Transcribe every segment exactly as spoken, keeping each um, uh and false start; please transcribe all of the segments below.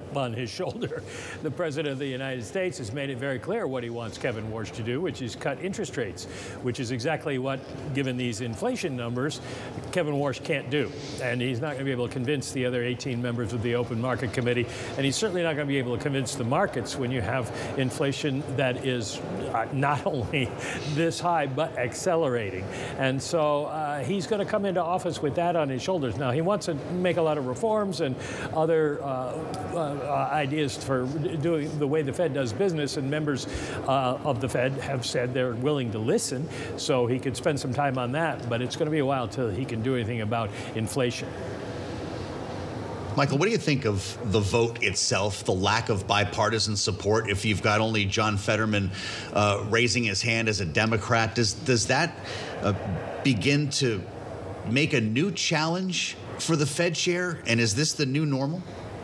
on his shoulder. The President of the United States has made it very clear what he wants Kevin Warsh to do, which is cut interest rates, which is exactly what, given these inflation numbers, Kevin Warsh can't do. And he's not going to be able to convince the other eighteen members of the Open Market Committee, and he's certainly not going to be able to convince the markets when you have inflation that is uh, not only this high, but accelerating. And so uh, he's going to come into office with that on his shoulders. Now, he wants to make a lot of reforms and other uh, uh, ideas for doing the way the Fed does business, and members uh, of the Fed have said they're willing to listen, so he could spend some time on that, but it's going to be a while till he can do anything about inflation. Michael, what do you think of the vote itself, the lack of bipartisan support? If you've got only John Fetterman uh, raising his hand as a Democrat, does, does that uh, begin to make a new challenge for the Fed chair? And is this the new normal?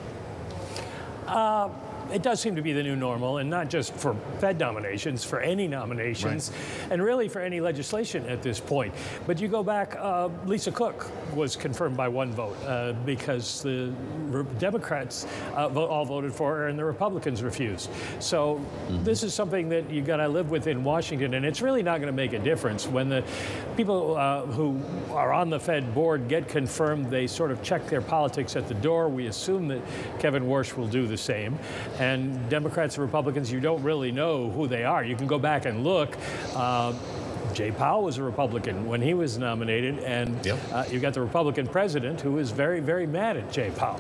Uh, It does seem to be the new normal, and not just for Fed nominations, for any nominations, right, and really for any legislation at this point. But you go back, uh, Lisa Cook was confirmed by one vote uh, because the Democrats uh, vote, all voted for her and the Republicans refused. So mm-hmm. this is something that you got to live with in Washington, and it's really not going to make a difference. When the people uh, who are on the Fed board get confirmed, they sort of check their politics at the door. We assume that Kevin Warsh will do the same. And Democrats and Republicans, you don't really know who they are. You can go back and look. Uh, Jay Powell was a Republican when he was nominated, and yep. uh, you got the Republican president who is very, very mad at Jay Powell.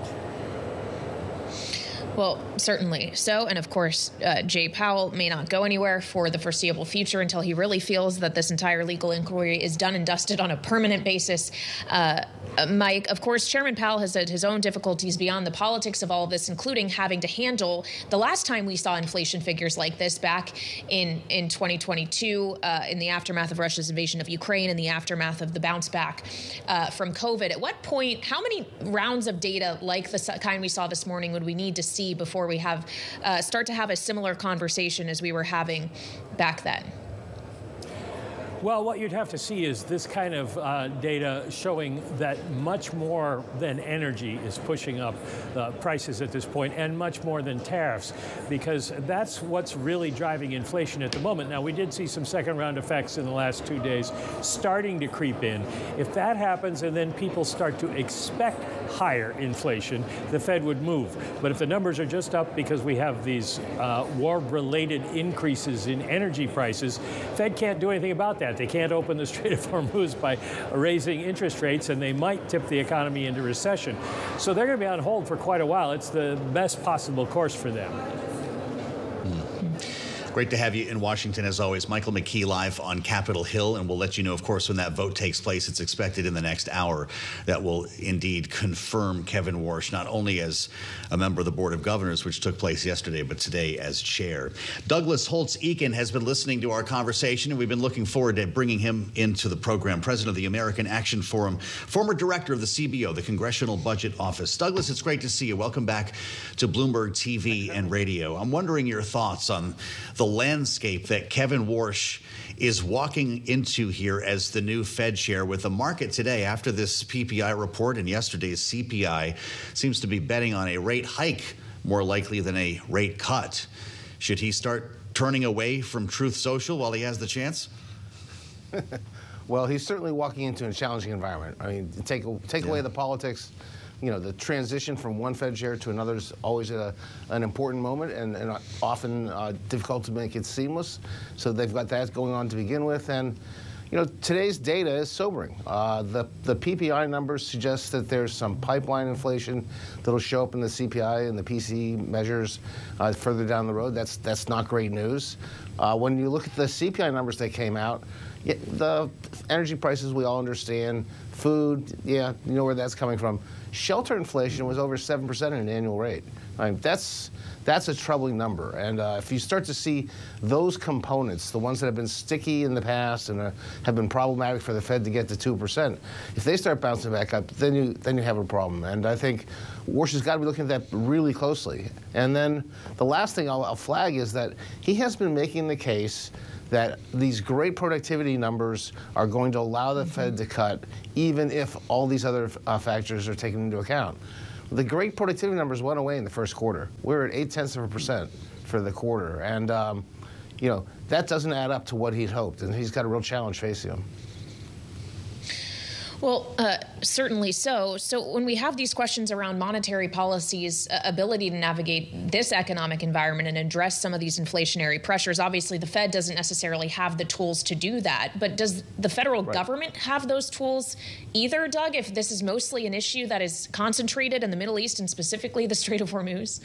Well, certainly so. And of course, uh, Jay Powell may not go anywhere for the foreseeable future until he really feels that this entire legal inquiry is done and dusted on a permanent basis. Uh, uh, Mike, of course, Chairman Powell has had his own difficulties beyond the politics of all of this, including having to handle the last time we saw inflation figures like this back in, in twenty twenty-two, uh, in the aftermath of Russia's invasion of Ukraine, in the aftermath of the bounce back uh, from COVID. At what point, how many rounds of data like the kind we saw this morning would we need to see before we have uh, start to have a similar conversation as we were having back then? Well, what you'd have to see is this kind of uh, data showing that much more than energy is pushing up uh, prices at this point, and much more than tariffs, because that's what's really driving inflation at the moment. Now, we did see some second round effects in the last two days starting to creep in. If that happens and then people start to expect higher inflation, the Fed would move. But if the numbers are just up because we have these uh, war-related increases in energy prices, Fed can't do anything about that. They can't open the Strait of Hormuz by raising interest rates, and they might tip the economy into recession. So they're going to be on hold for quite a while. It's the best possible course for them. Great to have you in Washington, as always. Michael McKee live on Capitol Hill, and we'll let you know, of course, when that vote takes place. It's expected in the next hour. That will indeed confirm Kevin Warsh, not only as a member of the Board of Governors, which took place yesterday, but today as chair. Douglas Holtz-Eakin has been listening to our conversation, and we've been looking forward to bringing him into the program. President of the American Action Forum, former director of the C B O, the Congressional Budget Office. Douglas, it's great to see you. Welcome back to Bloomberg T V and radio. I'm wondering your thoughts on the landscape that Kevin Warsh is walking into here as the new Fed chair, with the market today after this P P I report and yesterday's C P I seems to be betting on a rate hike more likely than a rate cut. Should he start turning away from Truth Social while he has the chance? Well, he's certainly walking into a challenging environment. I mean, take take yeah. away the politics. You know, the transition from one Fed chair to another is always a, an important moment, and, and often uh, difficult to make it seamless. So they've got that going on to begin with. And, you know, today's data is sobering. Uh, the, the P P I numbers suggest that there's some pipeline inflation that'll show up in the C P I and the P C E measures uh, further down the road. That's, that's not great news. Uh, when you look at the C P I numbers that came out, yeah, the energy prices we all understand, food, yeah, you know where that's coming from. Shelter inflation was over seven percent at an annual rate. I mean, that's, that's a troubling number. And uh, if you start to see those components, the ones that have been sticky in the past and uh, have been problematic for the Fed to get to two percent, if they start bouncing back up, then you, then you have a problem. And I think Warsh has got to be looking at that really closely. And then the last thing I'll, I'll flag is that he has been making the case that these great productivity numbers are going to allow the mm-hmm. Fed to cut, even if all these other uh, factors are taken into account. the great productivity numbers went away in the first quarter. We were at eight tenths of a percent for the quarter. And, um, you know, that doesn't add up to what he'd hoped. And he's got a real challenge facing him. Well, uh, certainly so. So when we have these questions around monetary policy's uh, ability to navigate this economic environment and address some of these inflationary pressures, obviously the Fed doesn't necessarily have the tools to do that. But does the federal right. government have those tools either, Doug, if this is mostly an issue that is concentrated in the Middle East and specifically the Strait of Hormuz?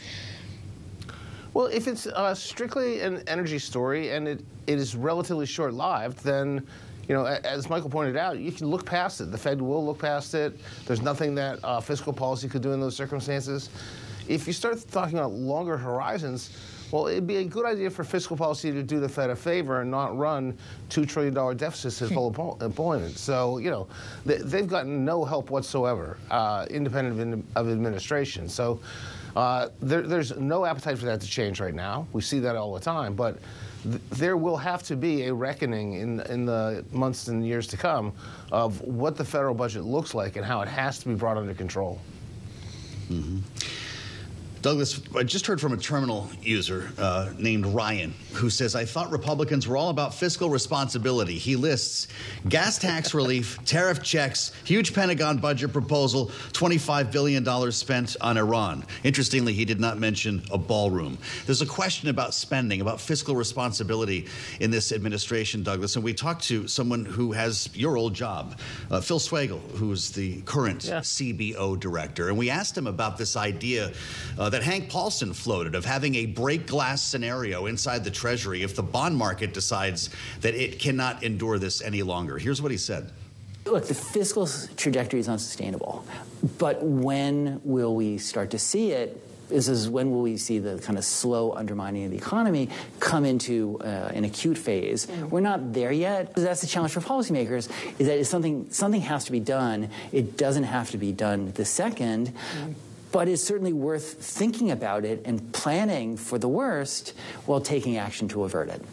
Well, if it's uh, strictly an energy story and it, it is relatively short-lived, then you know, as Michael pointed out, you can look past it. The Fed will look past it. There's nothing that uh, fiscal policy could do in those circumstances. If you start talking about longer horizons, well, it'd be a good idea for fiscal policy to do the Fed a favor and not run two trillion dollars deficits at full employment. So, you know, they, they've gotten no help whatsoever, uh, independent of, of administration. So uh, there, there's no appetite for that to change right now. We see that all the time. But there will have to be a reckoning in, in the months and years to come of what the federal budget looks like and how it has to be brought under control. Mm-hmm. Douglas, I just heard from a terminal user uh, named Ryan who says, I thought Republicans were all about fiscal responsibility. He lists gas tax relief, tariff checks, huge Pentagon budget proposal, twenty-five billion dollars spent on Iran. Interestingly, he did not mention a ballroom. There's a question about spending, about fiscal responsibility in this administration, Douglas, and we talked to someone who has your old job, uh, Phil Swagel, who's the current yeah. C B O director, and we asked him about this idea uh, that Hank Paulson floated of having a break glass scenario inside the Treasury if the bond market decides that it cannot endure this any longer. Here's what he said. Look, the fiscal trajectory is unsustainable, but when will we start to see it? This is when will we see the kind of slow undermining of the economy come into uh, an acute phase? Mm. We're not there yet. That's the challenge for policymakers, is that it's something, something has to be done. It doesn't have to be done the second. Mm. But it's certainly worth thinking about it and planning for the worst while taking action to avert it.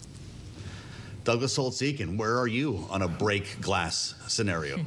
Douglas Holtz-Eakin, where are you on a break glass scenario?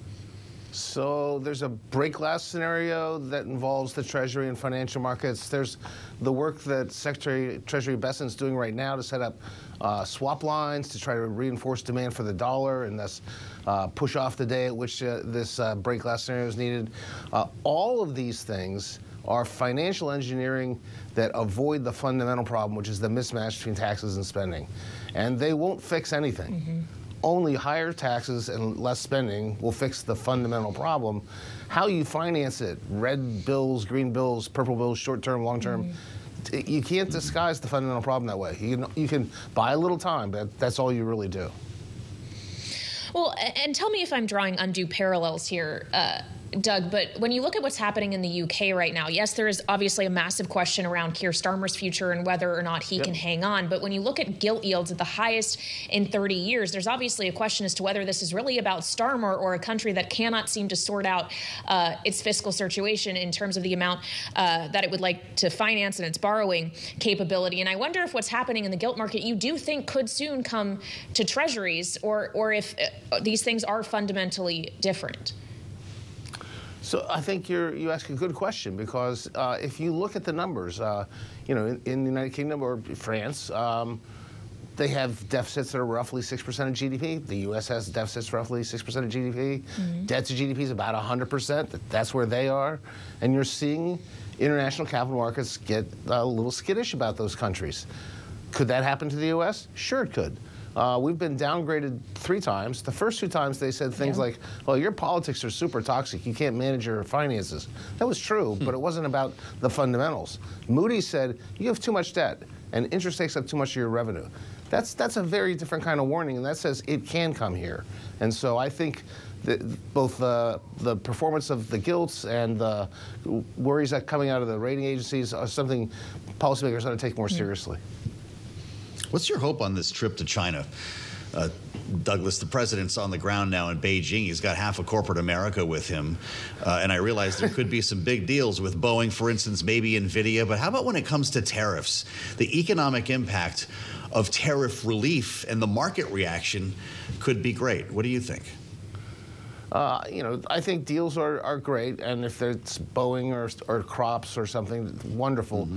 So there's a break glass scenario that involves the Treasury and financial markets. There's the work that Secretary Treasury Bessent's doing right now to set up uh, swap lines to try to reinforce demand for the dollar and thus uh, push off the day at which uh, this uh, break glass scenario is needed. Uh, all of these things are financial engineering that avoid the fundamental problem, which is the mismatch between taxes and spending. And they won't fix anything. Mm-hmm. Only higher taxes and less spending will fix the fundamental problem. How you finance it, red bills, green bills, purple bills, short-term, long-term, mm-hmm. you can't disguise the fundamental problem that way. You can, you can buy a little time, but that's all you really do. Well, and tell me if I'm drawing undue parallels here, uh, Doug, but when you look at what's happening in the U K right now, yes, there is obviously a massive question around Keir Starmer's future and whether or not he yep. can hang on. But when you look at gilt yields at the highest in thirty years, there's obviously a question as to whether this is really about Starmer or a country that cannot seem to sort out uh, its fiscal situation in terms of the amount uh, that it would like to finance and its borrowing capability. And I wonder if what's happening in the gilt market you do think could soon come to treasuries, or, or if uh, these things are fundamentally different. So I think you're, you ask a good question, because uh, if you look at the numbers, uh, you know, in, in the United Kingdom or France, um, they have deficits that are roughly six percent of G D P. The U S has deficits roughly six percent of G D P. Mm-hmm. Debt to G D P is about one hundred percent. That's where they are. And you're seeing international capital markets get a little skittish about those countries. Could that happen to the U S? Sure it could. Uh, we've been downgraded three times. The first two times they said things yeah. like, well, your politics are super toxic. You can't manage your finances. That was true, hmm. but it wasn't about the fundamentals. Moody's said, you have too much debt, and interest takes up too much of your revenue. That's, that's a very different kind of warning, and that says it can come here. And so I think that both the, the performance of the gilts and the worries that coming out of the rating agencies are something policymakers ought to take more seriously. What's your hope on this trip to China? Uh, Douglas, the president's on the ground now in Beijing. He's got half of corporate America with him. Uh, and I realize there could be some big deals with Boeing, for instance, maybe NVIDIA. But how about when it comes to tariffs? The economic impact of tariff relief and the market reaction could be great. What do you think? Uh, you know, I think deals are, are great, and if it's Boeing or, or crops or something, wonderful. Mm-hmm.